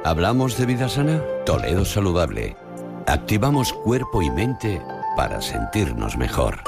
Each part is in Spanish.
¿Hablamos de vida sana? Toledo Saludable. Activamos cuerpo y mente para sentirnos mejor.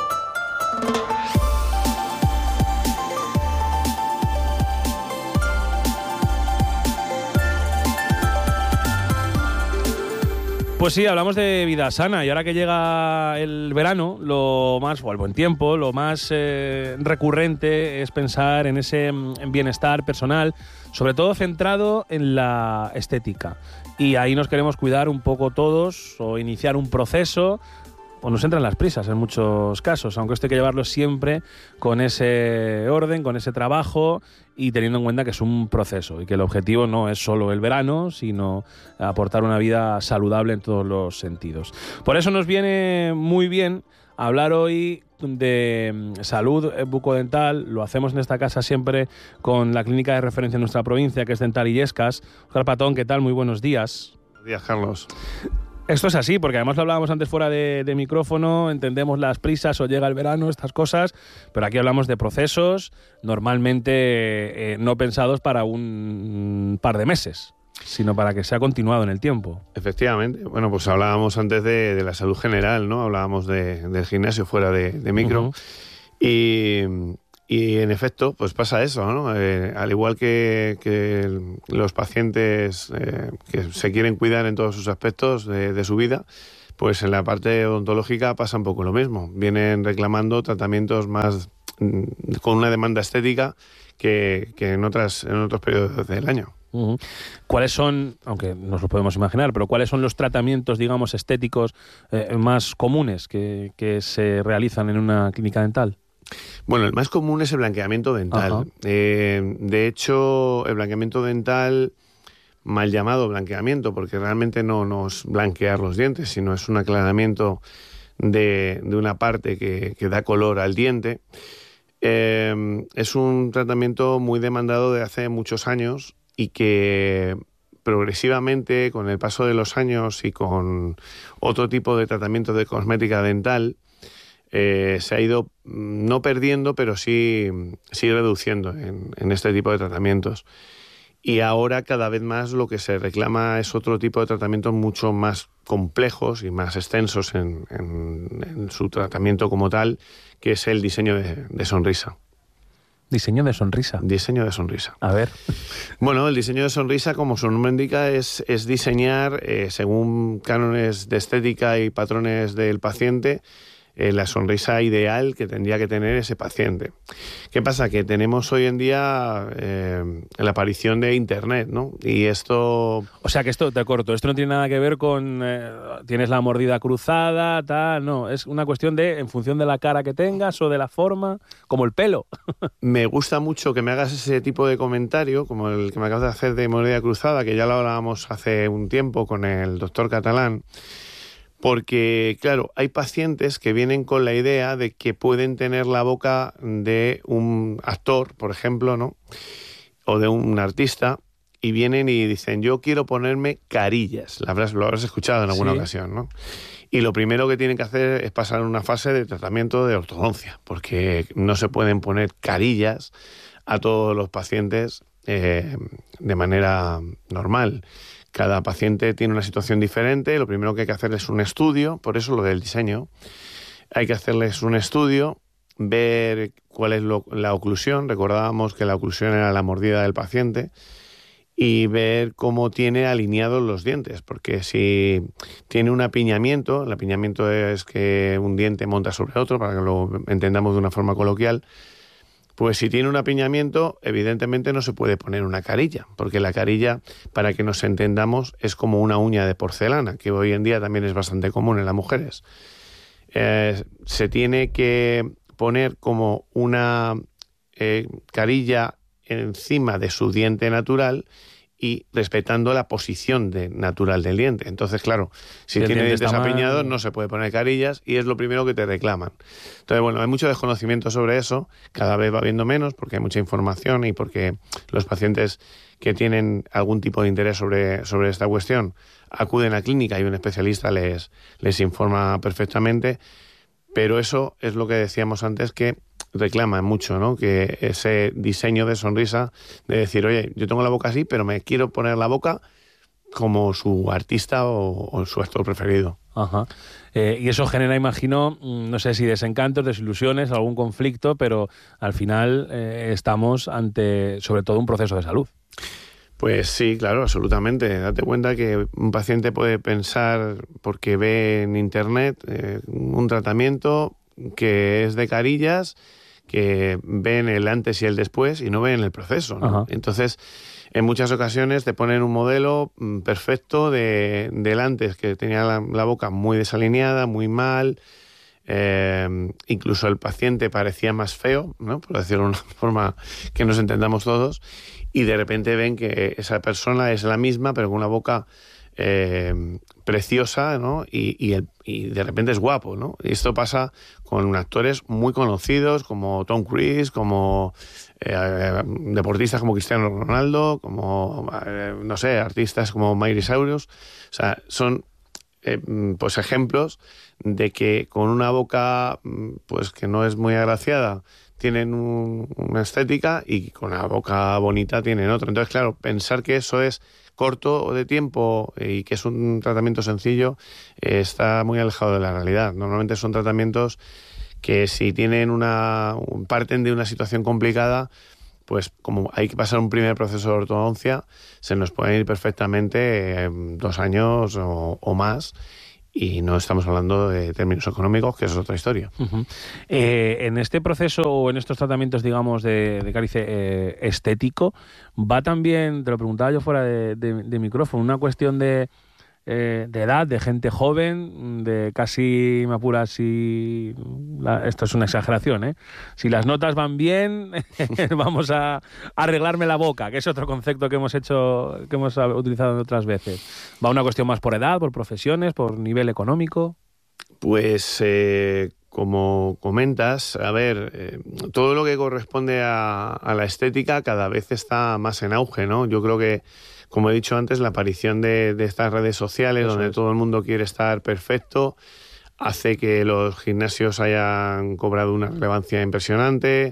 Pues sí, hablamos de vida sana, y ahora que llega el verano, o el buen tiempo, lo más recurrente es pensar en ese bienestar personal, sobre todo centrado en la estética. Y ahí nos queremos cuidar un poco todos, o iniciar un proceso, o nos entran las prisas en muchos casos, aunque esto hay que llevarlo siempre con ese orden, con ese trabajo, y teniendo en cuenta que es un proceso y que el objetivo no es solo el verano, sino aportar una vida saludable en todos los sentidos. Por eso nos viene muy bien hablar hoy de salud bucodental. Lo hacemos en esta casa siempre con la clínica de referencia en nuestra provincia, que es Dental Illescas. Óscar Patón, ¿qué tal? Muy buenos días. Buenos días, Carlos. Esto es así, porque además lo hablábamos antes fuera de micrófono, entendemos las prisas o llega el verano, estas cosas, pero aquí hablamos de procesos normalmente no pensados para un par de meses, sino para que sea continuado en el tiempo. Efectivamente. Bueno, pues hablábamos antes de la salud general, ¿no? Hablábamos del gimnasio fuera de micro. Y en efecto, pues pasa eso, ¿no? Al igual que los pacientes que se quieren cuidar en todos sus aspectos de su vida, pues en la parte odontológica pasa un poco lo mismo. Vienen reclamando tratamientos más con una demanda estética que en otros periodos del año. ¿Cuáles son, aunque nos lo podemos imaginar, pero cuáles son los tratamientos, digamos, estéticos más comunes que se realizan en una clínica dental? Bueno, el más común es el blanqueamiento dental. De hecho, el blanqueamiento dental, mal llamado blanqueamiento, porque realmente no es blanquear los dientes, sino es un aclaramiento de una parte que da color al diente. Es un tratamiento muy demandado de hace muchos años y que progresivamente, con el paso de los años y con otro tipo de tratamiento de cosmética dental, se ha ido no perdiendo, pero sí reduciendo en este tipo de tratamientos. Y ahora cada vez más lo que se reclama es otro tipo de tratamientos mucho más complejos y más extensos en su tratamiento como tal, que es el diseño de sonrisa. ¿Diseño de sonrisa? Diseño de sonrisa. A ver. Bueno, el diseño de sonrisa, como su nombre indica, es diseñar, según cánones de estética y patrones del paciente, la sonrisa ideal que tendría que tener ese paciente. ¿Qué pasa? Que tenemos hoy en día la aparición de Internet, ¿no? Y esto... O sea, que esto, te corto, esto no tiene nada que ver con tienes la mordida cruzada, tal, no. Es una cuestión de, en función de la cara que tengas o de la forma, como el pelo. Me gusta mucho que me hagas ese tipo de comentario, como el que me acabas de hacer de mordida cruzada, que ya lo hablábamos hace un tiempo con el doctor Catalán. Porque, claro, hay pacientes que vienen con la idea de que pueden tener la boca de un actor, por ejemplo, ¿no? O de un artista, y vienen y dicen, yo quiero ponerme carillas. Lo habrás escuchado en alguna ocasión, ¿no? Y lo primero que tienen que hacer es pasar una fase de tratamiento de ortodoncia, porque no se pueden poner carillas a todos los pacientes de manera normal. Cada paciente tiene una situación diferente, lo primero que hay que hacer es un estudio, por eso lo del diseño. Hay que hacerles un estudio, ver cuál es la oclusión, recordábamos que la oclusión era la mordida del paciente, y ver cómo tiene alineados los dientes, porque si tiene un apiñamiento, el apiñamiento es que un diente monta sobre otro, para que lo entendamos de una forma coloquial. Pues si tiene un apiñamiento, evidentemente no se puede poner una carilla, porque la carilla, para que nos entendamos, es como una uña de porcelana, que hoy en día también es bastante común en las mujeres. Se tiene que poner como una carilla encima de su diente natural y respetando la posición natural del diente. Entonces, claro, si tiene dientes apiñados no se puede poner carillas y es lo primero que te reclaman. Entonces, bueno, hay mucho desconocimiento sobre eso, cada vez va habiendo menos porque hay mucha información y porque los pacientes que tienen algún tipo de interés sobre esta cuestión acuden a clínica y un especialista les informa perfectamente, pero eso es lo que decíamos antes, que reclama mucho, ¿no? Que ese diseño de sonrisa, de decir, oye, yo tengo la boca así, pero me quiero poner la boca como su artista o su actor preferido. Ajá. Y eso genera, imagino, no sé si desencantos, desilusiones, algún conflicto, pero al final estamos ante, sobre todo, un proceso de salud. Pues sí, claro, absolutamente. Date cuenta que un paciente puede pensar, porque ve en internet un tratamiento que es de carillas, que ve en el antes y el después y no ve en el proceso, ¿no? Entonces, en muchas ocasiones te ponen un modelo perfecto del antes, que tenía la boca muy desalineada, muy mal, incluso el paciente parecía más feo, ¿no? Por decirlo de una forma que nos entendamos todos, y de repente ven que esa persona es la misma, pero con una boca preciosa, ¿no? Y de repente es guapo, ¿no? Y esto pasa con actores muy conocidos como Tom Cruise, como deportistas como Cristiano Ronaldo, como, no sé, artistas como Miley Cyrus. O sea, son pues ejemplos de que con una boca pues que no es muy agraciada tienen una estética, y con una boca bonita tienen otra. Entonces, claro, pensar que eso es corto de tiempo y que es un tratamiento sencillo está muy alejado de la realidad. Normalmente son tratamientos que, si parten de una situación complicada, pues como hay que pasar un primer proceso de ortodoncia, se nos pueden ir perfectamente 2 años o más. Y no estamos hablando de términos económicos, que eso es otra historia. Uh-huh. En este proceso o en estos tratamientos, digamos, de cáliz estético, va también, te lo preguntaba yo fuera de micrófono, una cuestión de edad, de gente joven, de casi, me apuras si... esto es una exageración, ¿eh? Si las notas van bien, vamos a arreglarme la boca, que es otro concepto que hemos utilizado otras veces. ¿Va una cuestión más por edad, por profesiones, por nivel económico? Pues como comentas, a ver, todo lo que corresponde a la estética cada vez está más en auge, ¿no? Yo creo que, como he dicho antes, la aparición de estas redes sociales, donde todo el mundo quiere estar perfecto, hace que los gimnasios hayan cobrado una relevancia impresionante,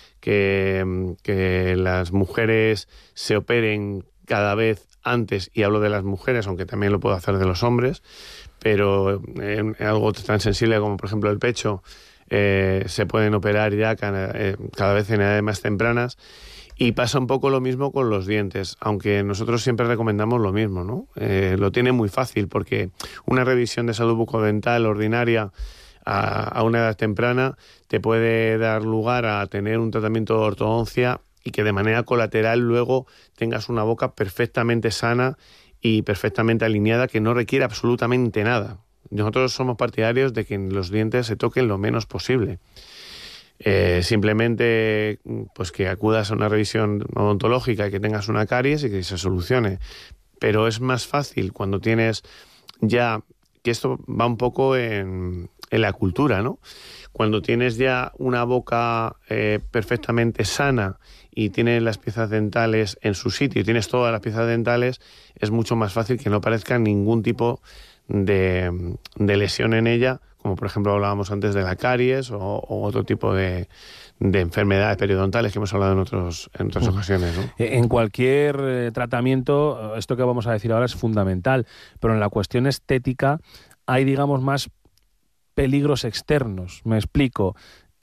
que las mujeres se operen cada vez antes, y hablo de las mujeres, aunque también lo puedo hacer de los hombres, pero algo tan sensible como, por ejemplo, el pecho, se pueden operar ya cada vez en edades más tempranas. Y pasa un poco lo mismo con los dientes, aunque nosotros siempre recomendamos lo mismo, ¿no? Lo tiene muy fácil, porque una revisión de salud bucodental ordinaria a una edad temprana te puede dar lugar a tener un tratamiento de ortodoncia, y que de manera colateral luego tengas una boca perfectamente sana y perfectamente alineada, que no requiere absolutamente nada. Nosotros somos partidarios de que los dientes se toquen lo menos posible. Simplemente pues que acudas a una revisión odontológica y que tengas una caries y que se solucione. Pero es más fácil cuando tienes ya, que esto va un poco en la cultura, ¿no? Cuando tienes ya una boca perfectamente sana y tienes las piezas dentales en su sitio, y tienes todas las piezas dentales, es mucho más fácil que no aparezca ningún tipo de lesión en ella, como por ejemplo hablábamos antes de la caries o otro tipo de enfermedades periodontales que hemos hablado en otras ocasiones, ¿no? En cualquier tratamiento, esto que vamos a decir ahora es fundamental, pero en la cuestión estética hay, digamos, más peligros externos. Me explico.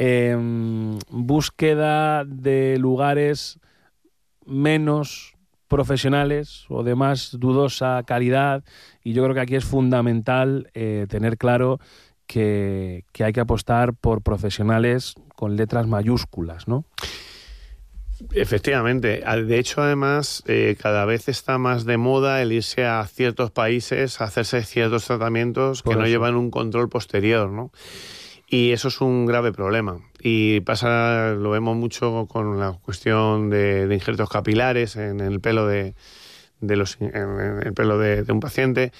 Búsqueda de lugares menos profesionales o de más dudosa calidad, y yo creo que aquí es fundamental tener claro que hay que apostar por profesionales con letras mayúsculas, ¿no? Efectivamente. De hecho, además, cada vez está más de moda el irse a ciertos países a hacerse ciertos tratamientos que no llevan un control posterior, ¿no? Y eso es un grave problema. Y lo vemos mucho con la cuestión de injertos capilares en el pelo en el pelo de un paciente.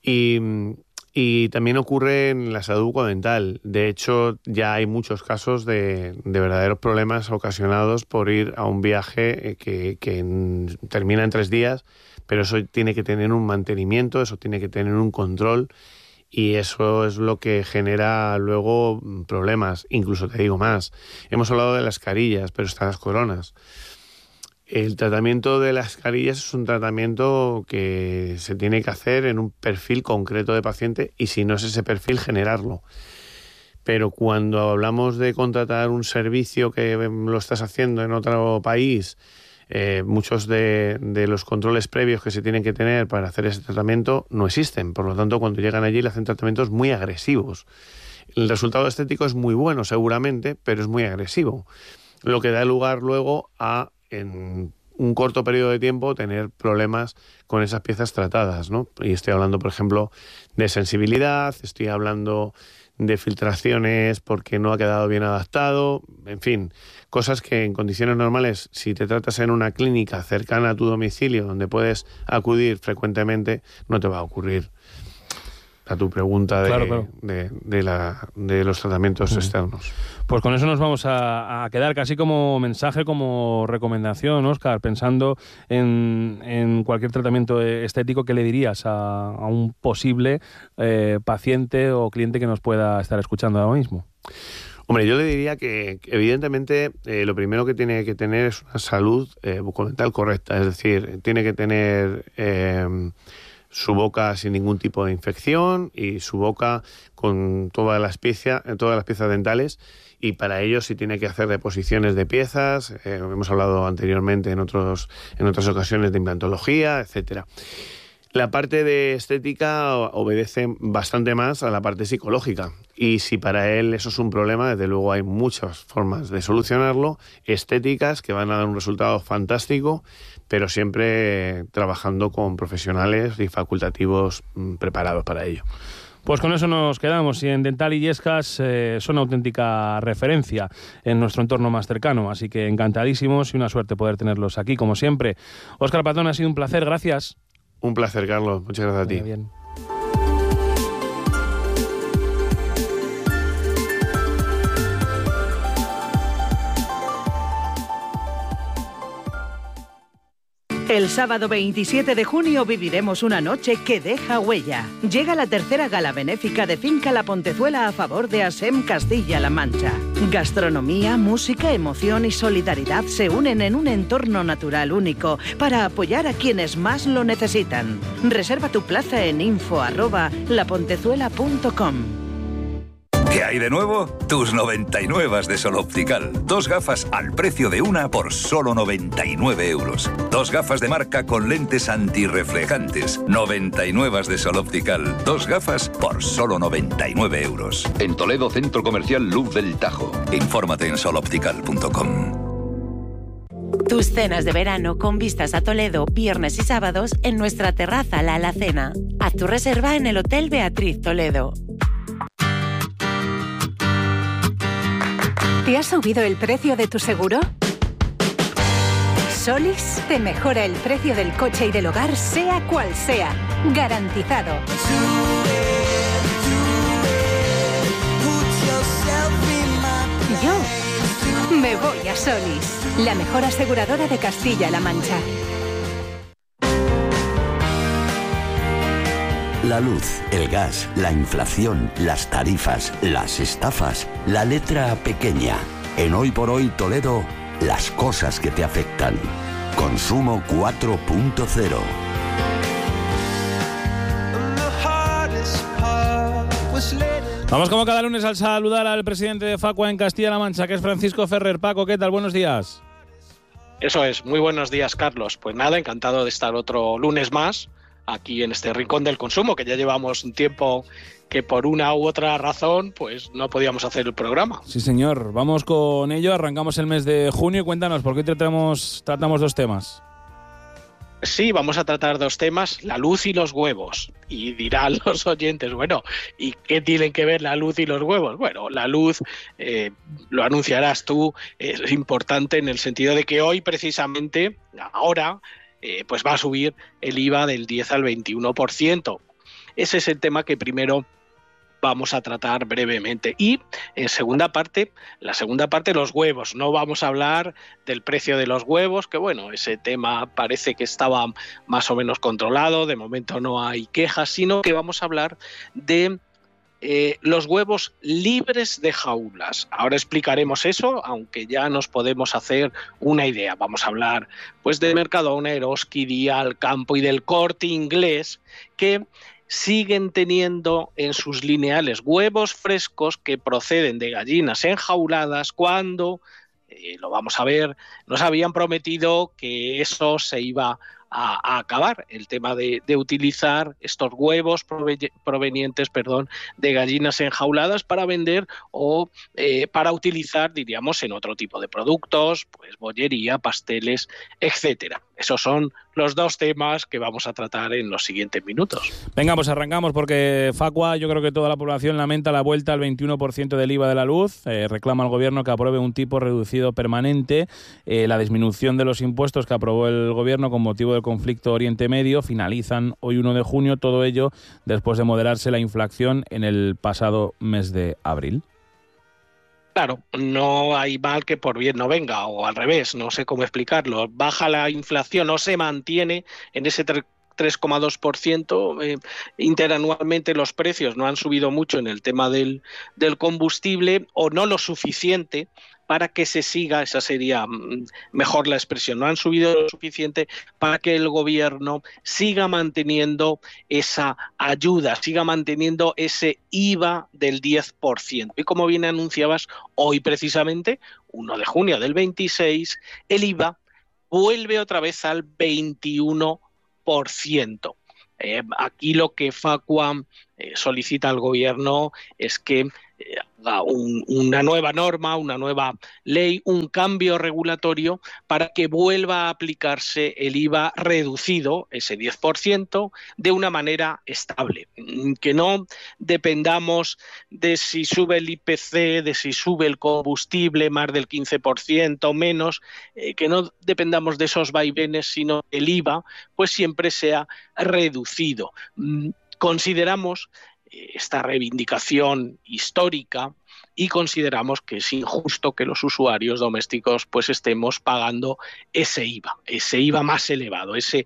Y también ocurre en la salud bucodental. De hecho, ya hay muchos casos de verdaderos problemas ocasionados por ir a un viaje que termina en 3 días, pero eso tiene que tener un mantenimiento, eso tiene que tener un control, y eso es lo que genera luego problemas. Incluso te digo más, hemos hablado de las carillas, pero están las coronas. El tratamiento de las carillas es un tratamiento que se tiene que hacer en un perfil concreto de paciente y si no es ese perfil, generarlo. Pero cuando hablamos de contratar un servicio que lo estás haciendo en otro país, muchos de los controles previos que se tienen que tener para hacer ese tratamiento no existen. Por lo tanto, cuando llegan allí le hacen tratamientos muy agresivos. El resultado estético es muy bueno, seguramente, pero es muy agresivo. Lo que da lugar luego a, en un corto periodo de tiempo, tener problemas con esas piezas tratadas, ¿no? Y estoy hablando, por ejemplo, de sensibilidad, estoy hablando de filtraciones porque no ha quedado bien adaptado, en fin, cosas que en condiciones normales, si te tratas en una clínica cercana a tu domicilio donde puedes acudir frecuentemente, no te va a ocurrir. A tu pregunta claro. de los tratamientos externos. Pues con eso nos vamos a quedar casi como mensaje, como recomendación, Óscar, pensando en cualquier tratamiento estético. ¿Qué le dirías a un posible paciente o cliente que nos pueda estar escuchando ahora mismo? Hombre, yo le diría que evidentemente lo primero que tiene que tener es una salud bucodental correcta, es decir, tiene que tener su boca sin ningún tipo de infección y su boca con todas las piezas dentales, y para ello sí tiene que hacer deposiciones de piezas, hemos hablado anteriormente en otras ocasiones de implantología, etcétera. La parte de estética obedece bastante más a la parte psicológica, y si para él eso es un problema, desde luego hay muchas formas de solucionarlo, estéticas que van a dar un resultado fantástico, pero siempre trabajando con profesionales y facultativos preparados para ello. Pues con eso nos quedamos, y en Dental Illescas son auténtica referencia en nuestro entorno más cercano, así que encantadísimos y una suerte poder tenerlos aquí, como siempre. Óscar Patón, ha sido un placer, gracias. Un placer, Carlos, muchas gracias a ti. Bien. El sábado 27 de junio viviremos una noche que deja huella. Llega la tercera gala benéfica de Finca La Pontezuela a favor de ASEM Castilla-La Mancha. Gastronomía, música, emoción y solidaridad se unen en un entorno natural único para apoyar a quienes más lo necesitan. Reserva tu plaza en info@lapontezuela.com. ¿Qué hay de nuevo? Tus 99 de Sol Optical. 2 gafas al precio de una por solo 99 euros. 2 gafas de marca con lentes antirreflejantes. 99 de Sol Optical. 2 gafas por solo 99 euros. En Toledo, Centro Comercial Luz del Tajo. Infórmate en soloptical.com. Tus cenas de verano con vistas a Toledo, viernes y sábados en nuestra terraza La Alacena. Haz tu reserva en el Hotel Beatriz Toledo. ¿Te ha subido el precio de tu seguro? Solis te mejora el precio del coche y del hogar, sea cual sea. Garantizado. Yo me voy a Solis, la mejor aseguradora de Castilla-La Mancha. La luz, el gas, la inflación, las tarifas, las estafas, la letra pequeña. En Hoy por Hoy Toledo, las cosas que te afectan. Consumo 4.0. Vamos como cada lunes al saludar al presidente de Facua en Castilla-La Mancha, que es Francisco Ferrer. Paco, ¿qué tal? Buenos días. Eso es, muy buenos días, Carlos. Pues nada, encantado de estar otro lunes más aquí en este rincón del consumo, que ya llevamos un tiempo que por una u otra razón pues no podíamos hacer el programa. Sí, señor. Vamos con ello. Arrancamos el mes de junio. Cuéntanos, ¿por qué tratamos 2 temas? Sí, vamos a tratar 2 temas, la luz y los huevos. Y dirán los oyentes, bueno, ¿y qué tienen que ver la luz y los huevos? Bueno, la luz, lo anunciarás tú, es importante en el sentido de que hoy precisamente, ahora, pues va a subir el IVA del 10 al 21%. Ese es el tema que primero vamos a tratar brevemente. Y en la segunda parte, los huevos. No vamos a hablar del precio de los huevos, que bueno, ese tema parece que estaba más o menos controlado, de momento no hay quejas, sino que vamos a hablar de los huevos libres de jaulas. Ahora explicaremos eso, aunque ya nos podemos hacer una idea. Vamos a hablar pues de Mercadona, Eroski, Dial, Campo y del Corte Inglés, que siguen teniendo en sus lineales huevos frescos que proceden de gallinas enjauladas cuando, lo vamos a ver, nos habían prometido que eso se iba a acabar, el tema de utilizar estos huevos provenientes de gallinas enjauladas para vender o para utilizar, diríamos, en otro tipo de productos, pues bollería, pasteles, etcétera. Esos son los dos temas que vamos a tratar en los siguientes minutos. Venga, pues arrancamos porque Facua, yo creo que toda la población lamenta la vuelta al 21% del IVA de la luz, reclama al gobierno que apruebe un tipo reducido permanente, la disminución de los impuestos que aprobó el gobierno con motivo del conflicto Oriente Medio finalizan hoy 1 de junio, todo ello después de moderarse la inflación en el pasado mes de abril. Claro, no hay mal que por bien no venga, o al revés, no sé cómo explicarlo. Baja la inflación o se mantiene en ese 3,2%. Interanualmente los precios no han subido mucho en el tema del combustible, o no lo suficiente para que se siga, esa sería mejor la expresión, no han subido lo suficiente para que el gobierno siga manteniendo esa ayuda, siga manteniendo ese IVA del 10%. Y como bien anunciabas, hoy precisamente, 1 de junio del 26, el IVA vuelve otra vez al 21%. Aquí lo que Facua solicita al gobierno es que haga una nueva norma, una nueva ley, un cambio regulatorio para que vuelva a aplicarse el IVA reducido, ese 10%, de una manera estable. Que no dependamos de si sube el IPC, de si sube el combustible más del 15% menos, que no dependamos de esos vaivenes, sino que el IVA pues siempre sea reducido. Consideramos esta reivindicación histórica y consideramos que es injusto que los usuarios domésticos pues estemos pagando ese IVA más elevado, ese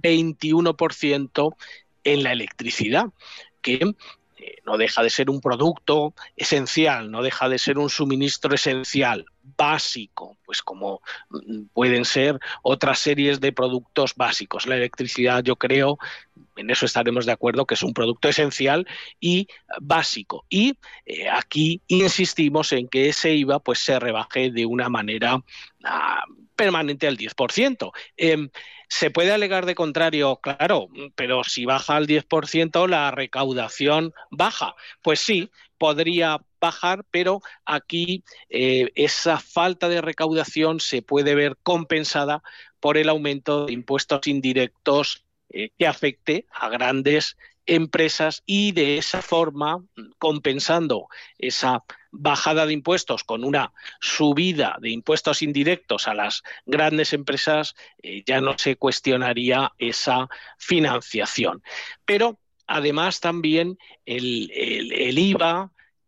21% en la electricidad, que no deja de ser un producto esencial, no deja de ser un suministro esencial, básico, pues como pueden ser otras series de productos básicos. La electricidad, yo creo, en eso estaremos de acuerdo, que es un producto esencial y básico. Y aquí insistimos en que ese IVA pues se rebaje de una manera permanente al 10%. ¿Se puede alegar de contrario? Claro, pero si baja al 10%, la recaudación baja. Pues sí, podría bajar, pero aquí esa falta de recaudación se puede ver compensada por el aumento de impuestos indirectos que afecte a grandes empresas y de esa forma, compensando esa bajada de impuestos con una subida de impuestos indirectos a las grandes empresas, ya no se cuestionaría esa financiación. Pero además también el IVA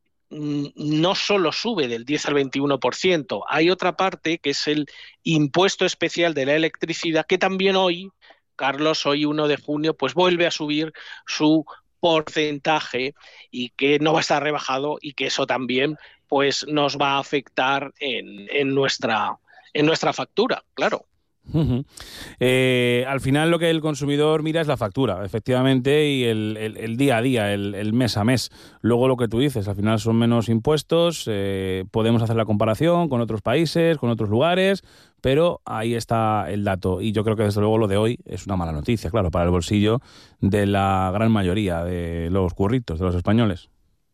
no solo sube del 10 al 21%, hay otra parte que es el impuesto especial de la electricidad que también hoy, Carlos, hoy 1 de junio, pues vuelve a subir su porcentaje y que no va a estar rebajado y que eso también pues nos va a afectar en nuestra factura, claro. Uh-huh. Al final lo que el consumidor mira es la factura, efectivamente, y el día a día, el mes a mes. Luego lo que tú dices, al final son menos impuestos, podemos hacer la comparación con otros países, con otros lugares, pero ahí está el dato. Y yo creo que desde luego lo de hoy es una mala noticia, claro, para el bolsillo de la gran mayoría de los curritos, de los españoles.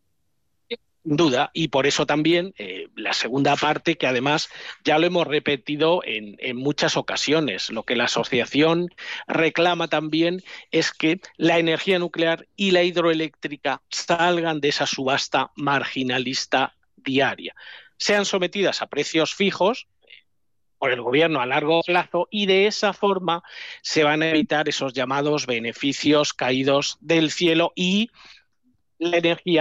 Sin duda, y por eso también la segunda parte, que además ya lo hemos repetido en muchas ocasiones, lo que la asociación reclama también es que la energía nuclear y la hidroeléctrica salgan de esa subasta marginalista diaria, sean sometidas a precios fijos por el gobierno a largo plazo y de esa forma se van a evitar esos llamados beneficios caídos del cielo y la energía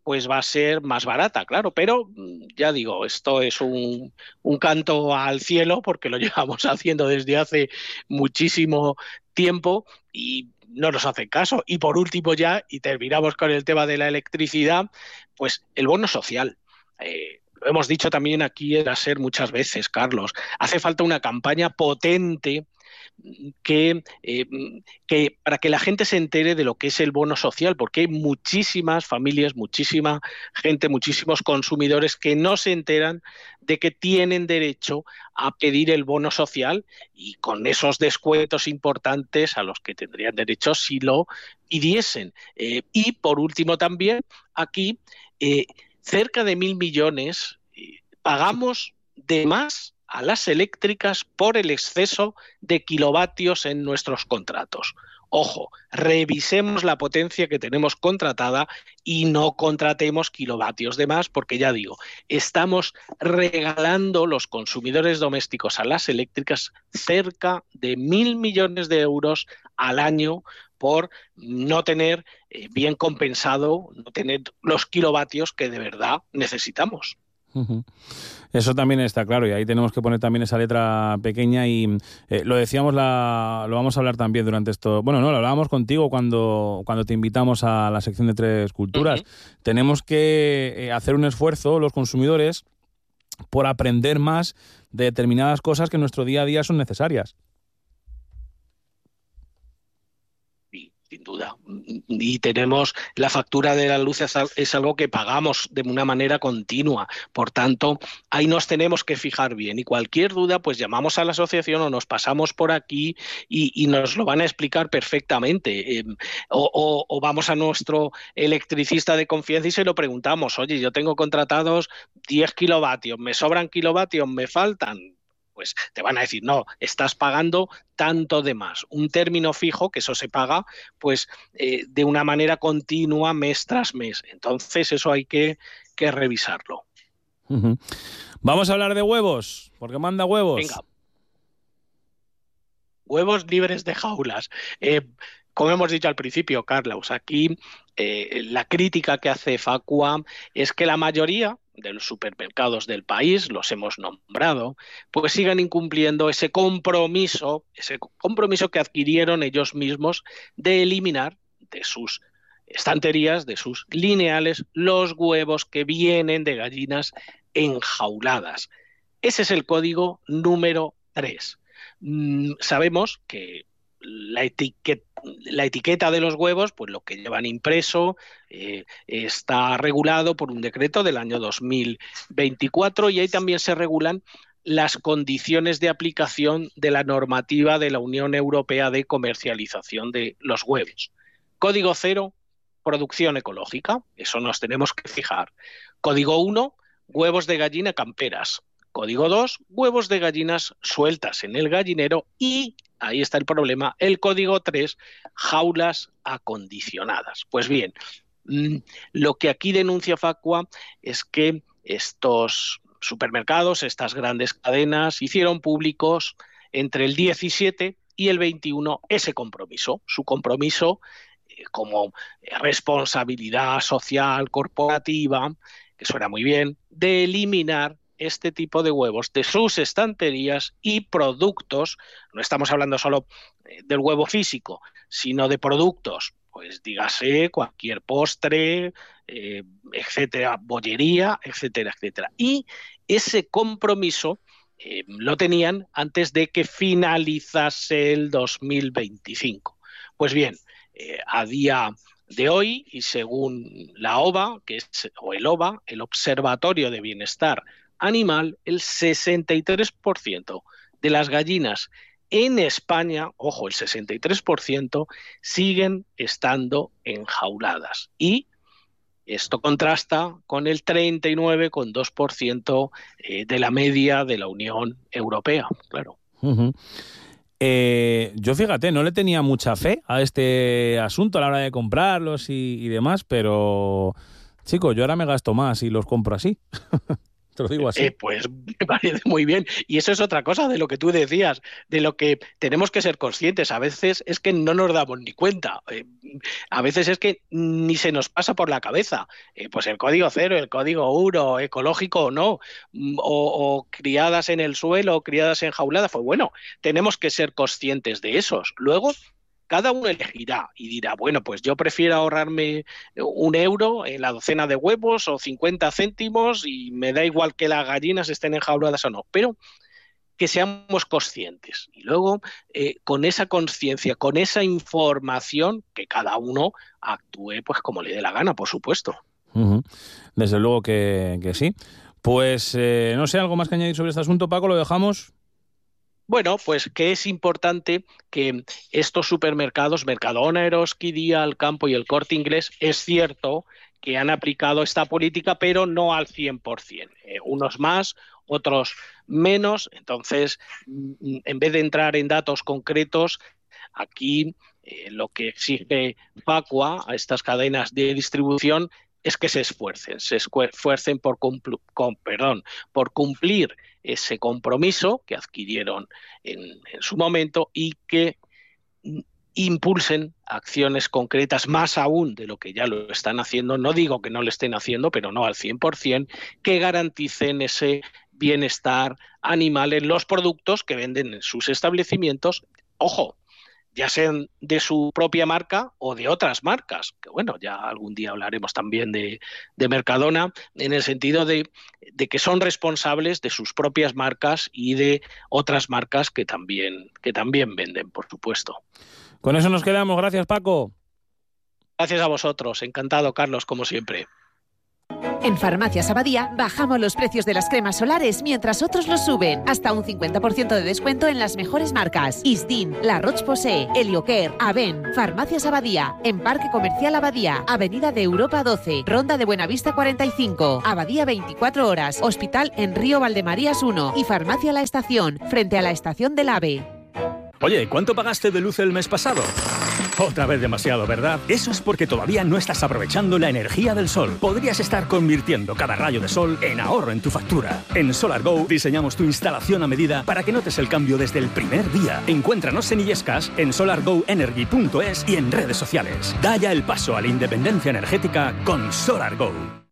pues va a ser más barata, claro, pero ya digo, esto es un canto al cielo porque lo llevamos haciendo desde hace muchísimo tiempo y no nos hacen caso. Y por último ya, y terminamos con el tema de la electricidad, pues el bono social. Lo hemos dicho también aquí en SER muchas veces, Carlos, hace falta una campaña potente que para que la gente se entere de lo que es el bono social, porque hay muchísimas familias, muchísima gente, muchísimos consumidores que no se enteran de que tienen derecho a pedir el bono social y con esos descuentos importantes a los que tendrían derecho si lo pidiesen. Y por último también, aquí cerca de 1.000 millones pagamos de más a las eléctricas por el exceso de kilovatios en nuestros contratos. Ojo, revisemos la potencia que tenemos contratada y no contratemos kilovatios de más, porque ya digo, estamos regalando los consumidores domésticos a las eléctricas cerca de 1.000 millones de euros al año por no tener bien compensado, no tener los kilovatios que de verdad necesitamos. Eso también está claro y ahí tenemos que poner también esa letra pequeña y lo decíamos, lo vamos a hablar también durante esto. Bueno, no, lo hablábamos contigo cuando te invitamos a la sección de Tres Culturas. Tenemos que hacer un esfuerzo los consumidores por aprender más de determinadas cosas que en nuestro día a día son necesarias. Sin duda. Y tenemos la factura de la luz, es algo que pagamos de una manera continua. Por tanto, ahí nos tenemos que fijar bien. Y cualquier duda, pues llamamos a la asociación o nos pasamos por aquí y nos lo van a explicar perfectamente. O vamos a nuestro electricista de confianza y se lo preguntamos. Oye, yo tengo contratados 10 kilovatios, ¿me sobran kilovatios? ¿Me faltan? Pues te van a decir, no, estás pagando tanto de más. Un término fijo, que eso se paga pues de una manera continua mes tras mes. Entonces eso hay que revisarlo. Vamos a hablar de huevos, porque manda huevos. Venga. Huevos libres de jaulas. Como hemos dicho al principio, Carlos, aquí la crítica que hace Facua es que la mayoría de los supermercados del país, los hemos nombrado, pues sigan incumpliendo ese compromiso que adquirieron ellos mismos de eliminar de sus estanterías, de sus lineales, los huevos que vienen de gallinas enjauladas. Ese es el código número 3. Sabemos que la etiqueta de los huevos, pues lo que llevan impreso, está regulado por un decreto del año 2024 y ahí también se regulan las condiciones de aplicación de la normativa de la Unión Europea de comercialización de los huevos. Código 0, producción ecológica, eso nos tenemos que fijar. Código 1, huevos de gallina camperas. Código 2, huevos de gallinas sueltas en el gallinero y, ahí está el problema, el código 3, jaulas acondicionadas. Pues bien, lo que aquí denuncia Facua es que estos supermercados, estas grandes cadenas, hicieron públicos entre el 17 y el 21 ese compromiso, su compromiso como responsabilidad social corporativa, que suena muy bien, de eliminar este tipo de huevos de sus estanterías y productos. No estamos hablando solo del huevo físico, sino de productos, pues dígase cualquier postre, etcétera, bollería, etcétera, etcétera. Y ese compromiso lo tenían antes de que finalizase el 2025. Pues bien, a día de hoy, y según la OVA, o el OVA, el Observatorio de Bienestar Animal, el 63% de las gallinas en España, ojo, el 63%, siguen estando enjauladas. Y esto contrasta con el 39,2% de la media de la Unión Europea, claro. Yo, fíjate, no le tenía mucha fe a este asunto a la hora de comprarlos y demás, pero, chico, yo ahora me gasto más y los compro así. Te lo digo así. Pues me parece muy bien. Y eso es otra cosa de lo que tú decías, de lo que tenemos que ser conscientes. A veces es que no nos damos ni cuenta. A veces es que ni se nos pasa por la cabeza. Pues el código 0, el código 1, ecológico o no, o criadas en el suelo, o criadas enjauladas. Pues bueno, tenemos que ser conscientes de esos. Luego, cada uno elegirá y dirá, bueno, pues yo prefiero ahorrarme €1 en la docena de huevos o 50 céntimos y me da igual que las gallinas estén enjauladas o no, pero que seamos conscientes. Y luego, con esa conciencia, con esa información, que cada uno actúe pues como le dé la gana, por supuesto. Uh-huh. Desde luego que sí. Pues no sé, ¿algo más que añadir sobre este asunto, Paco? ¿Lo dejamos? Bueno, pues que es importante que estos supermercados, Mercadona, Eroski, Día, Alcampo y el Corte Inglés, es cierto que han aplicado esta política, pero no al 100%. Unos más, otros menos. Entonces, en vez de entrar en datos concretos, aquí lo que exige Facua a estas cadenas de distribución es que se esfuercen por cumplir ese compromiso que adquirieron en su momento y que impulsen acciones concretas, más aún de lo que ya lo están haciendo. No digo que no lo estén haciendo, pero no al 100%, que garanticen ese bienestar animal en los productos que venden en sus establecimientos. Ojo, ya sean de su propia marca o de otras marcas, que bueno, ya algún día hablaremos también de Mercadona, en el sentido de que son responsables de sus propias marcas y de otras marcas que también venden, por supuesto. Con eso nos quedamos. Gracias, Paco. Gracias a vosotros. Encantado, Carlos, como siempre. En Farmacias Abadía bajamos los precios de las cremas solares mientras otros los suben. Hasta un 50% de descuento en las mejores marcas. Isdin, La Roche-Posay, Helioker, Aven. Farmacias Abadía, en Parque Comercial Abadía, Avenida de Europa 12, Ronda de Buenavista 45, Abadía 24 horas, Hospital en Río Valdemarías 1 y Farmacia La Estación, frente a la Estación del AVE. Oye, ¿cuánto pagaste de luz el mes pasado? Otra vez demasiado, ¿verdad? Eso es porque todavía no estás aprovechando la energía del sol. Podrías estar convirtiendo cada rayo de sol en ahorro en tu factura. En SolarGo diseñamos tu instalación a medida para que notes el cambio desde el primer día. Encuéntranos en Illescas, en solargoenergy.es y en redes sociales. Da ya el paso a la independencia energética con SolarGo.